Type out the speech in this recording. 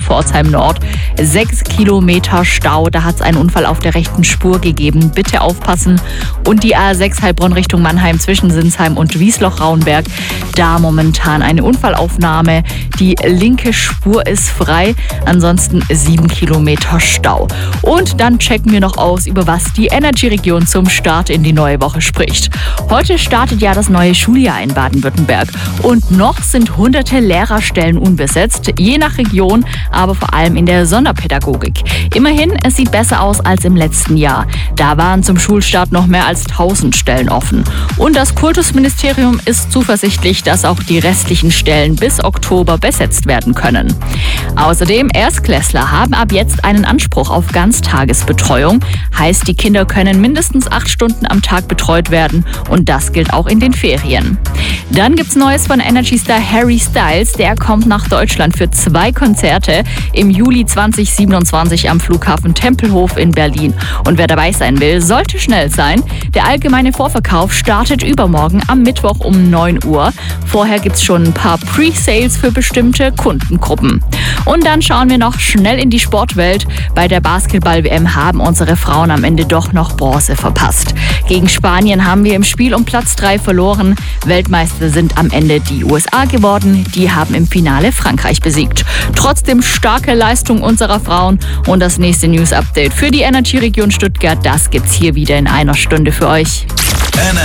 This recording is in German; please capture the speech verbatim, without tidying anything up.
Pforzheim Nord. Sechs Kilometer Stau, da hat es einen Unfall auf der rechten Spur gegeben. Bitte aufpassen. Und die A sechs Heilbronn Richtung Mannheim zwischen Sinsheim und Wiesloch-Raunberg. Da momentan eine Unfallaufnahme. Die linke Spur ist frei. Ansonsten sieben Kilometer Stau. Und dann checken wir noch aus, über was die Energy-Region zum Start in die neue Woche spricht. Heute startet ja das neue Schuljahr in Baden-Württemberg. Und noch sind hunderte Lehrerstellen unbesetzt, je nach Region, aber vor allem in der Sonderpädagogik. Immerhin, es sieht besser aus als im letzten Jahr. Da waren zum Schulstart noch mehr als tausend Stellen offen. Und das Kultusministerium ist zuversichtlich, dass auch die restlichen Stellen bis Oktober besetzt werden können. Außerdem, Erstklässler haben ab jetzt einen Anspruch auf Ganztagesbetreuung. Heißt, die Kinder können mindestens acht Stunden am Tag betreut werden und das gilt auch in den Ferien. Dann gibt's Neues von Energy-Star Harry Styles. Der kommt nach Deutschland für zwei Konzerte im Juli zwanzig siebenundzwanzig am Flughafen Tempelhof in Berlin. Und wer dabei sein will, sollte schnell sein. Der allgemeine Vorverkauf startet übermorgen am Mittwoch um neun Uhr. Vorher gibt's schon ein paar Pre-Sales für bestimmte Kundengruppen. Und dann schauen wir noch schnell in die Sportwelt. Bei der Basketball-W M haben unsere Frauen am Ende doch noch Bronze verpasst. Gegen Spanien haben wir im Spiel um Platz drei verloren. Weltmeister sind am Ende die U S A geworden. Die haben im Finale Frankreich besiegt. Trotzdem starke Leistung unserer Frauen. Und das nächste News-Update für die Energy-Region Stuttgart, das gibt's hier wieder in einer Stunde für euch.